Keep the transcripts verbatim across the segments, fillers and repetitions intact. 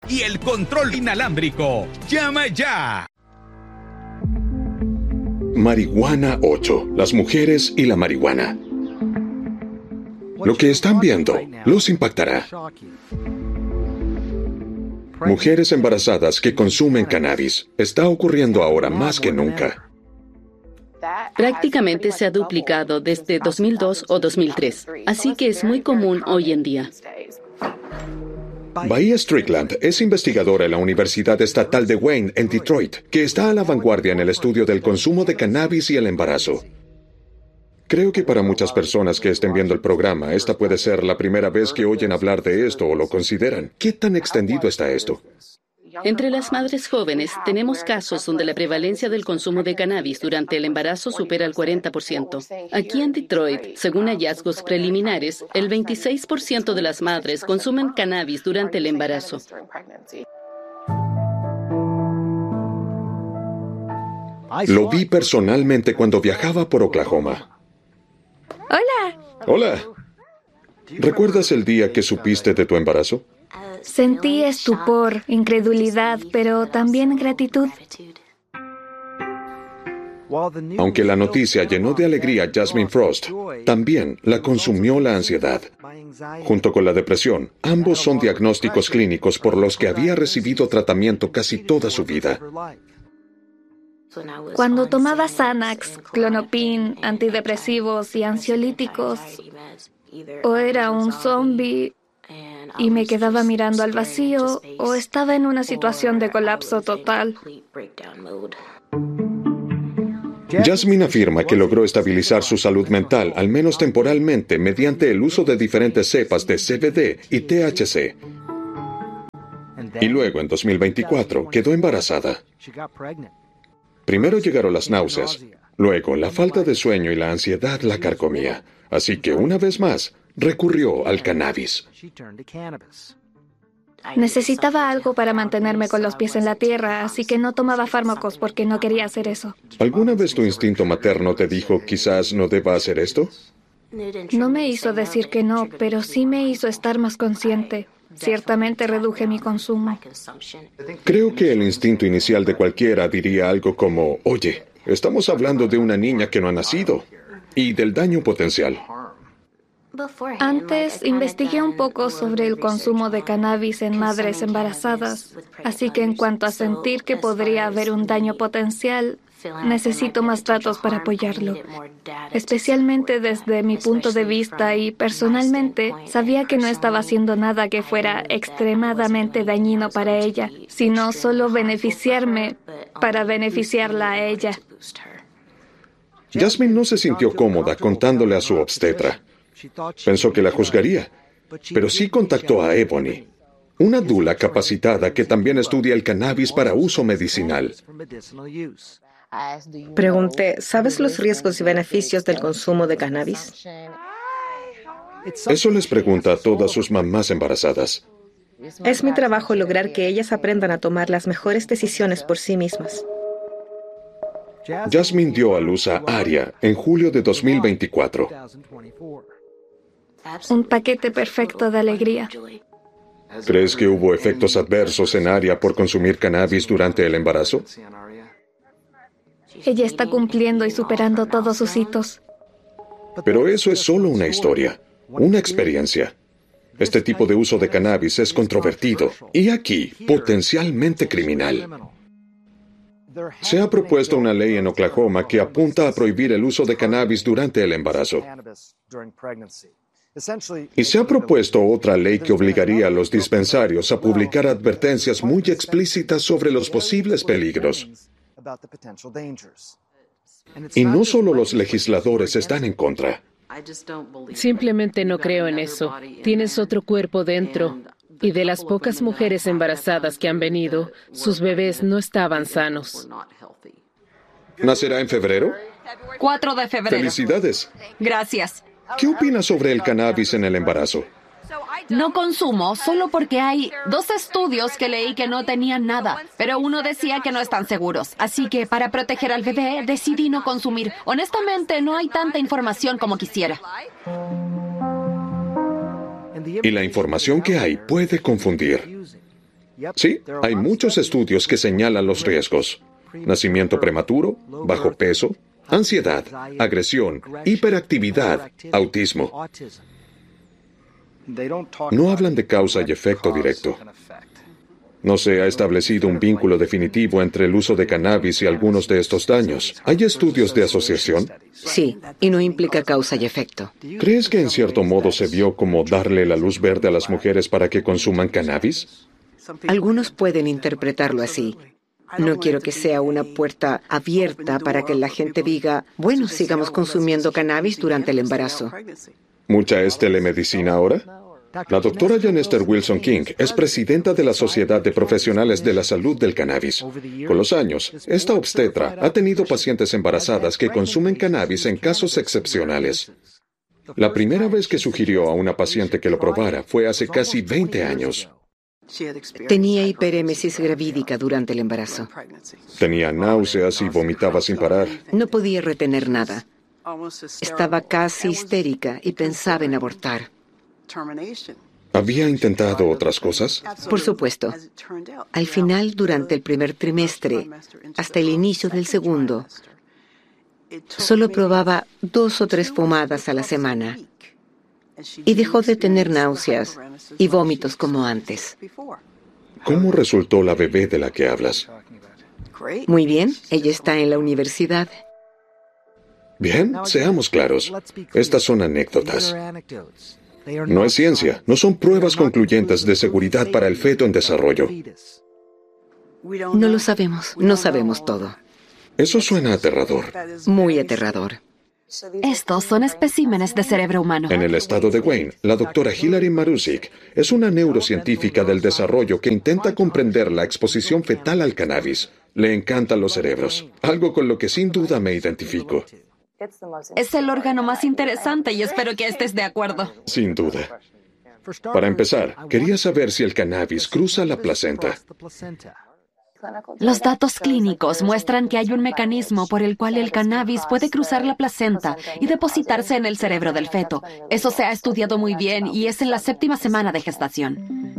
y el control inalámbrico. ¡Llama ya! Marihuana ocho. Las mujeres y la marihuana. Lo que están viendo los impactará. Mujeres embarazadas que consumen cannabis. Está ocurriendo ahora más que nunca. Prácticamente se ha duplicado desde dos mil dos o dos mil tres, así que es muy común hoy en día. Bahía Strickland es investigadora en la Universidad Estatal de Wayne, en Detroit, que está a la vanguardia en el estudio del consumo de cannabis y el embarazo. Creo que para muchas personas que estén viendo el programa, esta puede ser la primera vez que oyen hablar de esto o lo consideran. ¿Qué tan extendido está esto? Entre las madres jóvenes, tenemos casos donde la prevalencia del consumo de cannabis durante el embarazo supera el cuarenta por ciento. Aquí en Detroit, según hallazgos preliminares, el veintiséis por ciento de las madres consumen cannabis durante el embarazo. Lo vi personalmente cuando viajaba por Oklahoma. Hola. Hola. ¿Recuerdas el día que supiste de tu embarazo? Sentí estupor, incredulidad, pero también gratitud. Aunque la noticia llenó de alegría a Jasmine Frost, también la consumió la ansiedad. Junto con la depresión, ambos son diagnósticos clínicos por los que había recibido tratamiento casi toda su vida. Cuando tomaba Xanax, Klonopin, antidepresivos y ansiolíticos, o era un zombie y me quedaba mirando al vacío, o estaba en una situación de colapso total. Jasmine afirma que logró estabilizar su salud mental, al menos temporalmente, mediante el uso de diferentes cepas de C B D y T H C. Y luego, en dos mil veinticuatro, quedó embarazada. Primero llegaron las náuseas, luego la falta de sueño y la ansiedad la carcomía. Así que, una vez más, recurrió al cannabis. Necesitaba algo para mantenerme con los pies en la tierra, así que no tomaba fármacos porque no quería hacer eso. ¿Alguna vez tu instinto materno te dijo quizás no deba hacer esto? No me hizo decir que no, pero sí me hizo estar más consciente. Ciertamente reduje mi consumo. Creo que el instinto inicial de cualquiera diría algo como, oye, estamos hablando de una niña que no ha nacido, y del daño potencial. Antes investigué un poco sobre el consumo de cannabis en madres embarazadas, así que en cuanto a sentir que podría haber un daño potencial, necesito más datos para apoyarlo. Especialmente desde mi punto de vista y personalmente, sabía que no estaba haciendo nada que fuera extremadamente dañino para ella, sino solo beneficiarme para beneficiarla a ella. Jasmine no se sintió cómoda contándole a su obstetra. Pensó que la juzgaría, pero sí contactó a Ebony, una dula capacitada que también estudia el cannabis para uso medicinal. Pregunté, ¿sabes los riesgos y beneficios del consumo de cannabis? Eso les pregunta a todas sus mamás embarazadas. Es mi trabajo lograr que ellas aprendan a tomar las mejores decisiones por sí mismas. Jasmine dio a luz a Aria en julio de dos mil veinticuatro. Un paquete perfecto de alegría. ¿Crees que hubo efectos adversos en Aria por consumir cannabis durante el embarazo? Ella está cumpliendo y superando todos sus hitos. Pero eso es solo una historia, una experiencia. Este tipo de uso de cannabis es controvertido y aquí potencialmente criminal. Se ha propuesto una ley en Oklahoma que apunta a prohibir el uso de cannabis durante el embarazo. Y se ha propuesto otra ley que obligaría a los dispensarios a publicar advertencias muy explícitas sobre los posibles peligros. Y no solo los legisladores están en contra. Simplemente no creo en eso. Tienes otro cuerpo dentro. Y de las pocas mujeres embarazadas que han venido, sus bebés no estaban sanos. ¿Nacerá en febrero? cuatro de febrero. ¡Felicidades! Gracias. ¿Qué opinas sobre el cannabis en el embarazo? No consumo solo porque hay dos estudios que leí que no tenían nada, pero uno decía que no están seguros. Así que para proteger al bebé decidí no consumir. Honestamente, no hay tanta información como quisiera. Y la información que hay puede confundir. Sí, hay muchos estudios que señalan los riesgos. Nacimiento prematuro, bajo peso, ansiedad, agresión, hiperactividad, autismo. No hablan de causa y efecto directo. No se ha establecido un vínculo definitivo entre el uso de cannabis y algunos de estos daños. ¿Hay estudios de asociación? Sí, y no implica causa y efecto. ¿Crees que en cierto modo se vio como darle la luz verde a las mujeres para que consuman cannabis? Algunos pueden interpretarlo así. No quiero que sea una puerta abierta para que la gente diga, bueno, sigamos consumiendo cannabis durante el embarazo. ¿Mucha es telemedicina ahora? La doctora Janester Wilson King es presidenta de la Sociedad de Profesionales de la Salud del Cannabis. Con los años, esta obstetra ha tenido pacientes embarazadas que consumen cannabis en casos excepcionales. La primera vez que sugirió a una paciente que lo probara fue hace casi veinte años. Tenía hiperémesis gravídica durante el embarazo. Tenía náuseas y vomitaba sin parar. No podía retener nada. Estaba casi histérica y pensaba en abortar. ¿Había intentado otras cosas? Por supuesto. Al final, durante el primer trimestre, hasta el inicio del segundo, solo probaba dos o tres fumadas a la semana y dejó de tener náuseas y vómitos como antes. ¿Cómo resultó la bebé de la que hablas? Muy bien, ella está en la universidad. Bien, seamos claros. Estas son anécdotas. No es ciencia, no son pruebas concluyentes de seguridad para el feto en desarrollo. No lo sabemos, no sabemos todo. Eso suena aterrador. Muy aterrador. Estos son especímenes de cerebro humano. En el estado de Wayne, la doctora Hilary Marusic es una neurocientífica del desarrollo que intenta comprender la exposición fetal al cannabis. Le encantan los cerebros, algo con lo que sin duda me identifico. Es el órgano más interesante y espero que estés de acuerdo. Sin duda. Para empezar, quería saber si el cannabis cruza la placenta. Los datos clínicos muestran que hay un mecanismo por el cual el cannabis puede cruzar la placenta y depositarse en el cerebro del feto. Eso se ha estudiado muy bien y es en la séptima semana de gestación.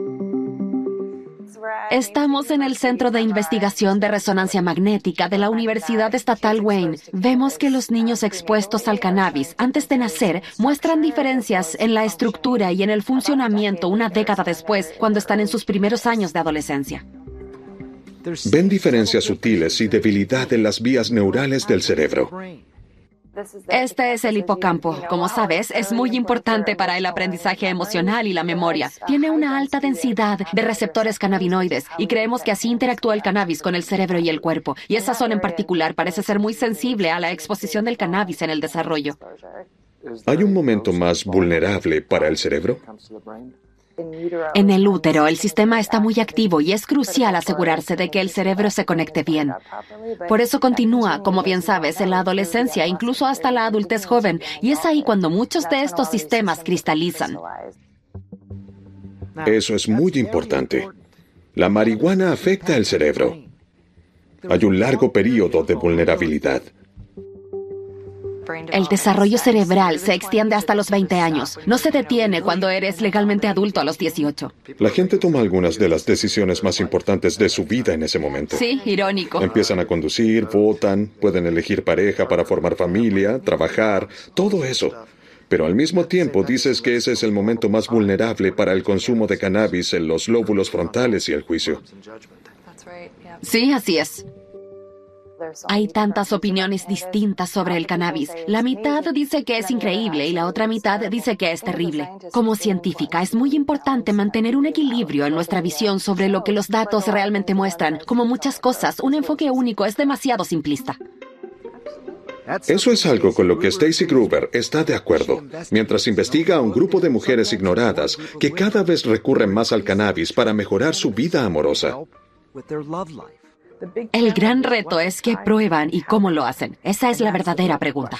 Estamos en el Centro de Investigación de Resonancia Magnética de la Universidad Estatal Wayne. Vemos que los niños expuestos al cannabis antes de nacer muestran diferencias en la estructura y en el funcionamiento una década después, cuando están en sus primeros años de adolescencia. Ven diferencias sutiles y debilidad en las vías neurales del cerebro. Este es el hipocampo. Como sabes, es muy importante para el aprendizaje emocional y la memoria. Tiene una alta densidad de receptores cannabinoides y creemos que así interactúa el cannabis con el cerebro y el cuerpo. Y esa zona en particular parece ser muy sensible a la exposición del cannabis en el desarrollo. ¿Hay un momento más vulnerable para el cerebro? En el útero, el sistema está muy activo y es crucial asegurarse de que el cerebro se conecte bien. Por eso continúa, como bien sabes, en la adolescencia, incluso hasta la adultez joven, y es ahí cuando muchos de estos sistemas cristalizan. Eso es muy importante. La marihuana afecta el cerebro. Hay un largo periodo de vulnerabilidad. El desarrollo cerebral se extiende hasta los veinte años. No se detiene cuando eres legalmente adulto a los dieciocho. La gente toma algunas de las decisiones más importantes de su vida en ese momento. Sí, irónico. Empiezan a conducir, votan, pueden elegir pareja para formar familia, trabajar, todo eso. Pero al mismo tiempo dices que ese es el momento más vulnerable para el consumo de cannabis en los lóbulos frontales y el juicio. Sí, así es. Hay tantas opiniones distintas sobre el cannabis. La mitad dice que es increíble y la otra mitad dice que es terrible. Como científica, es muy importante mantener un equilibrio en nuestra visión sobre lo que los datos realmente muestran. Como muchas cosas, un enfoque único es demasiado simplista. Eso es algo con lo que Stacy Gruber está de acuerdo, mientras investiga a un grupo de mujeres ignoradas que cada vez recurren más al cannabis para mejorar su vida amorosa. El gran reto es qué prueban y cómo lo hacen. Esa es la verdadera pregunta.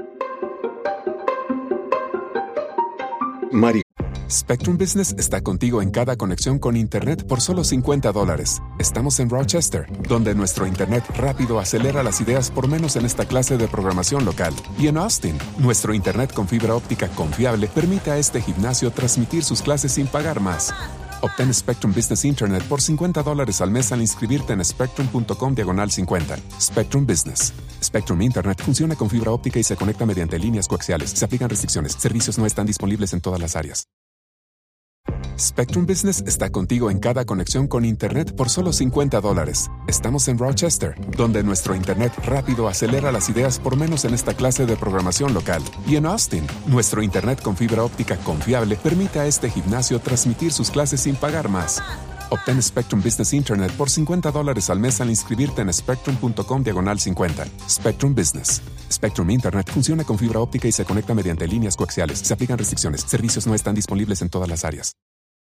Mari. Spectrum Business está contigo en cada conexión con Internet por solo cincuenta dólares. Estamos en Rochester, donde nuestro Internet rápido acelera las ideas por menos en esta clase de programación local. Y en Austin, nuestro Internet con fibra óptica confiable permite a este gimnasio transmitir sus clases sin pagar más. Obtén Spectrum Business Internet por cincuenta dólares al mes al inscribirte en spectrum.com diagonal cincuenta. Spectrum Business. Spectrum Internet funciona con fibra óptica y se conecta mediante líneas coaxiales. Se aplican restricciones. Servicios no están disponibles en todas las áreas. Spectrum Business está contigo en cada conexión con Internet por solo cincuenta dólares. Estamos en Rochester, donde nuestro Internet rápido acelera las ideas por menos en esta clase de programación local. Y en Austin, nuestro Internet con fibra óptica confiable permite a este gimnasio transmitir sus clases sin pagar más. Obtén Spectrum Business Internet por cincuenta dólares al mes al inscribirte en spectrum.com diagonal cincuenta. Spectrum Business. Spectrum Internet funciona con fibra óptica y se conecta mediante líneas coaxiales. Se aplican restricciones. Servicios no están disponibles en todas las áreas.